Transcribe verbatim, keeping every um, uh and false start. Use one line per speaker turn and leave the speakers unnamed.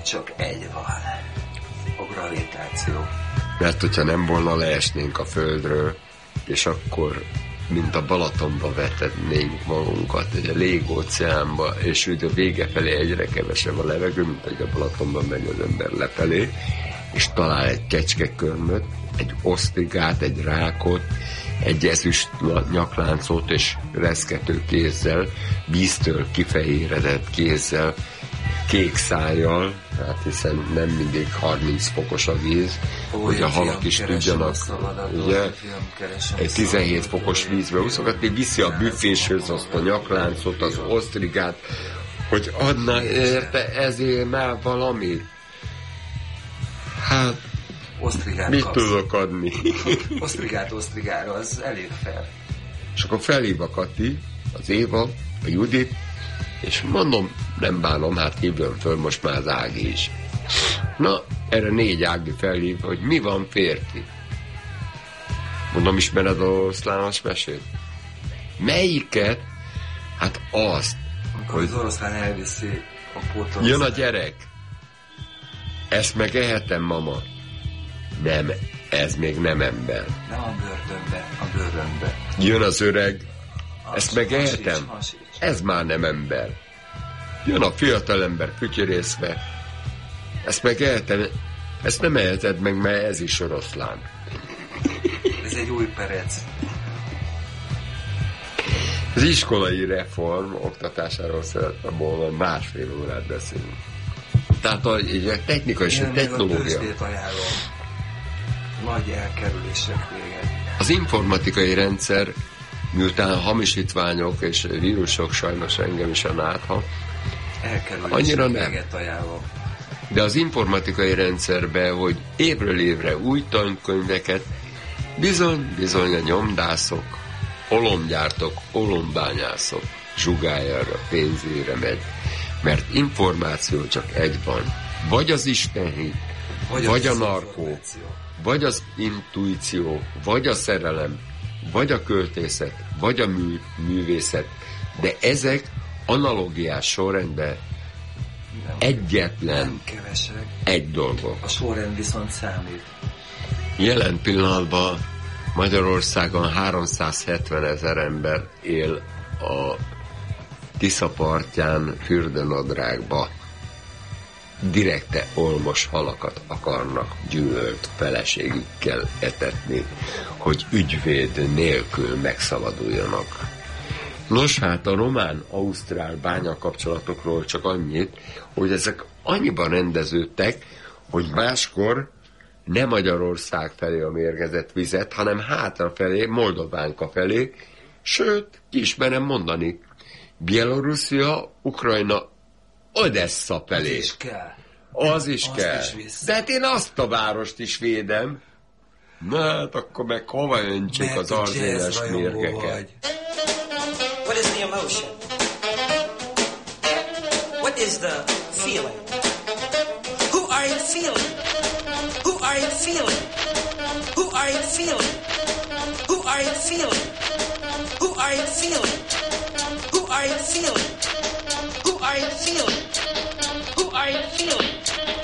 csak egy van. A gravitáció.
Mert hogyha nem volna, leesnénk a földről, és akkor, mint a Balatonba vetednénk magunkat, egy a légóceánba, és úgy a vége felé egyre kevesebb a levegő, mint hogy a Balatonban megy az ember lefelé, és talál egy kecskekörmöt, egy osztrigát, egy rákot, egy ezüst nyakláncot és reszkető kézzel, víztől kifehéredett kézzel, kék szájjal, hát hiszen nem mindig harminc fokos a víz, hogy a halak is tudjanak, ugye, egy tizenhét fokos vízbe úszogatni, viszi a büféshez azt a nyakláncot, az osztrigát, hogy adná érte ezért már valamit. Hát,
osztrigát
mit
kapsz.
tudok adni?
Osztrigát osztrigára, az elég fel.
És akkor felhív a Kati, az Éva, a Judit, és mondom, nem bánom, hát hívjam föl most már az Ági is. Na, erre négy Ági felhív, hogy mi van, férfi? Mondom, ismered az oroszlános mesét? Melyiket? Hát azt.
Amikor hogy az oroszlán elviszi a pótot.
Jön a gyerek. Ezt megehetem, mama? Nem, ez még nem ember.
Nem a börtönbe, a bőrönbe.
Jön az öreg.
Has,
ezt megehetem?
Hasíts, hasíts.
Ez már nem ember. Jön a fiatalember fütyörészve. Ezt megehetem? Ezt nem eheted meg, mert ez is oroszlán.
Ez egy új perec.
Az iskolai reform oktatásáról szerettem volna másfél órát beszélni. Tehát a, a technika és a technológia.
Nagy elkerülések véget.
Az informatikai rendszer, miután hamisítványok és vírusok sajnos engem is a nátha, annyira nem. De az informatikai rendszerben, hogy évről évre új tankönyveket, bizony, bizony a nyomdászok, olomgyártók, olombányászok zsugájára, pénzére megy. Mert információ csak egy van. Vagy az Isten hit, vagy, vagy a narkó, vagy az intuíció, vagy a szerelem, vagy a költészet, vagy a mű, művészet. De ezek analógiás sorrendben nem, egyetlen
nem kevesek.
Egy dolgok.
A sorrend viszont számít.
Jelen pillanatban Magyarországon háromszázhetven ezer ember él a Tisza partján, fürdőnadrágba. Direkte olmos halakat akarnak gyűlölt feleségükkel etetni, hogy ügyvéd nélkül megszabaduljanak. Nos, hát a román-ausztrál bányakapcsolatokról csak annyit, hogy ezek annyiban rendeződtek, hogy máskor nem Magyarország felé a mérgezett vizet, hanem hátrafelé, Moldovánka felé, sőt, ki ismerem mondani, Bielorusszia, Ukrajna, Odessa felé.
Az is kell.
Az is
azt
kell.
Is
de hát én azt a várost is védem. Na hát akkor meg hova öntsék az arzénes mérgeket?
What is the emotion? What is the feeling? Who are you feeling? Who are you feeling? Who are you feeling? Who are you feeling? Who are you feeling? Who are you feeling? Who are you feeling? Who are you feeling?